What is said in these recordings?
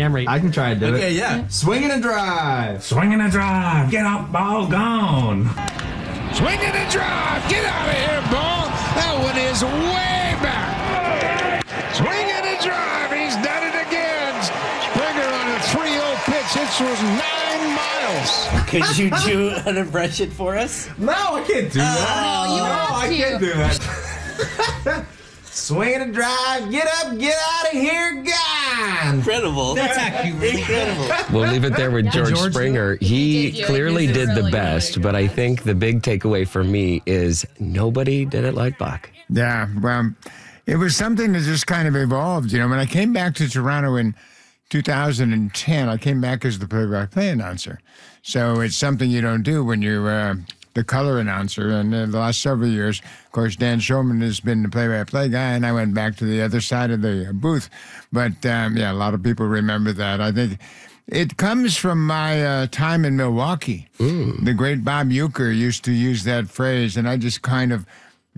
camera. I can try to do it. Okay, yeah. Swinging a drive. Swinging a drive. Get up, ball gone. Swinging a drive. Get out of here, ball. That one is way back. Swinging a drive. He's done it again. Springer on a 3-0 pitch. It was 9 miles. Could you do an impression for us? No, I can't do that. No, you have I to. can't do that. Swinging a drive. Get up. Get out of here. Gone. Incredible. That's actually Incredible. We'll leave it there with George George Springer. He He did clearly good. did the Really best, good. but I think the big takeaway for me is nobody did it like Buck. Yeah, well, it was something that just kind of evolved. You know, when I came back to Toronto in 2010, I came back as the play-by-play announcer. So it's something you don't do when you're the color announcer. And the last several years, of course, Dan Shulman has been the play-by-play guy, and I went back to the other side of the booth. But, yeah, a lot of people remember that. I think it comes from my time in Milwaukee. The great Bob Uecker used to use that phrase, and I just kind of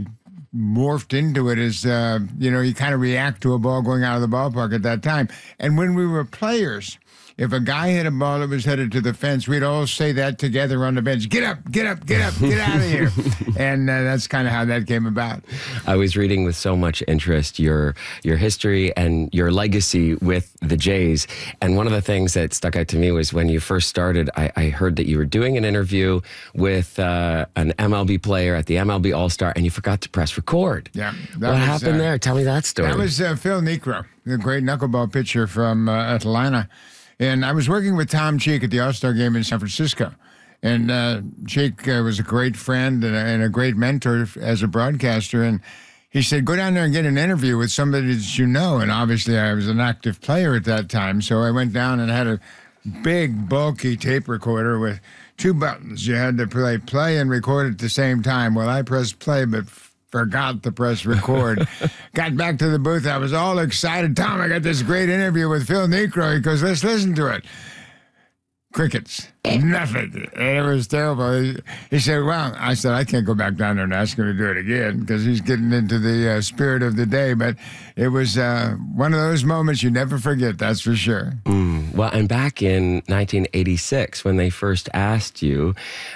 morphed into it as, you kind of react to a ball going out of the ballpark at that time. And when we were players, if a guy hit a ball that was headed to the fence, we'd all say that together on the bench. Get up, get up, get up, get out of here. And that's kind of how that came about. I was reading with so much interest your history and your legacy with the Jays. And one of the things that stuck out to me was when you first started, I heard that you were doing an interview with an MLB player at the MLB All-Star, and you forgot to press record. Yeah. What happened there? Tell me that story. That was Phil Niekro, the great knuckleball pitcher from Atlanta. And I was working with Tom Cheek at the All-Star game in San Francisco. And Cheek was a great friend and a great mentor as a broadcaster. And he said, go down there and get an interview with somebody that you know. And obviously I was an active player at that time. So I went down and had a big, bulky tape recorder with 2 buttons. You had to play and record at the same time. Well, I pressed play, but forgot to press record. Got back to the booth. I was all excited. Tom, I got this great interview with Phil Niekro. He goes, let's listen to it. Crickets. Nothing. And it was terrible. He said, well, I said, I can't go back down there and ask him to do it again because he's getting into the spirit of the day. But it was one of those moments you never forget, that's for sure. Well, and back in 1986, when they first asked you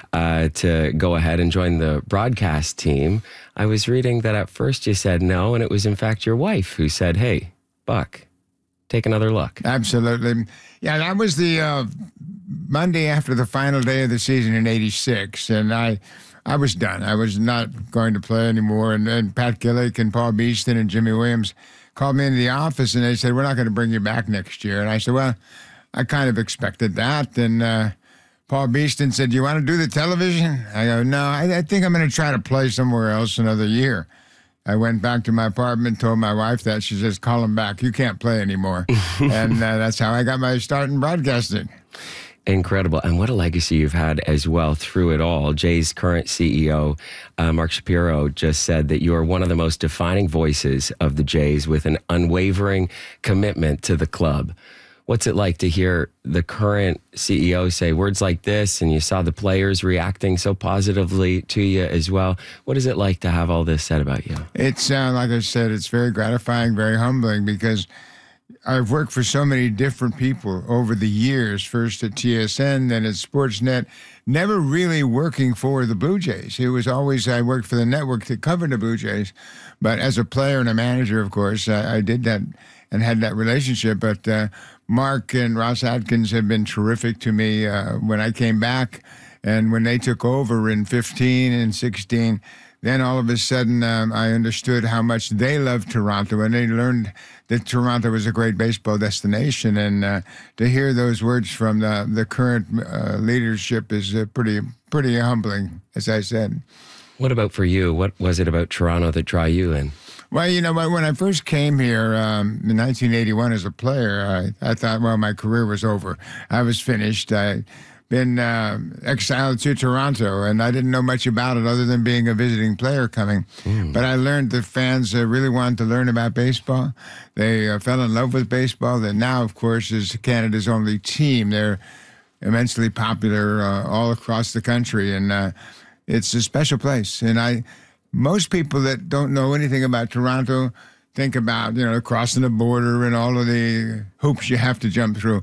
to go ahead and join the broadcast team, I was reading that at first you said no, and it was in fact your wife who said, hey, Buck, take another look. Absolutely. Yeah, that was the Monday after the final day of the season in 86, and I was done. I was not going to play anymore, and then Pat Gillick and Paul Beeston and Jimmy Williams called me into the office, and they said, we're not going to bring you back next year. And I said, well, I kind of expected that, and Paul Beeston said, do you want to do the television? I go, no, I think I'm going to try to play somewhere else another year. I went back to my apartment, told my wife that. She says, call him back. You can't play anymore. And that's how I got my start in broadcasting. Incredible. And what a legacy you've had as well through it all. Jay's current CEO, Mark Shapiro, just said that you are one of the most defining voices of the Jays with an unwavering commitment to the club. What's it like to hear the current CEO say words like this, and you saw the players reacting so positively to you as well? What is it like to have all this said about you? It's, like I said, it's very gratifying, very humbling, because I've worked for so many different people over the years, first at TSN, then at Sportsnet, never really working for the Blue Jays. It was always, I worked for the network that covered the Blue Jays. But as a player and a manager, of course, I did that and had that relationship. But Mark and Ross Atkins have been terrific to me when I came back. And when they took over in 15 and 16, then all of a sudden I understood how much they loved Toronto, and they learned that Toronto was a great baseball destination. And to hear those words from the current leadership is pretty humbling, as I said. What about for you? What was it about Toronto that drew you in? Well, you know, when I first came here in 1981 as a player, I thought, well, my career was over. I was finished. I'd been exiled to Toronto, and I didn't know much about it other than being a visiting player coming. But I learned that fans really wanted to learn about baseball. They fell in love with baseball. That now, of course, is Canada's only team. They're immensely popular all across the country, and it's a special place. And most people that don't know anything about Toronto think about, crossing the border and all of the hoops you have to jump through.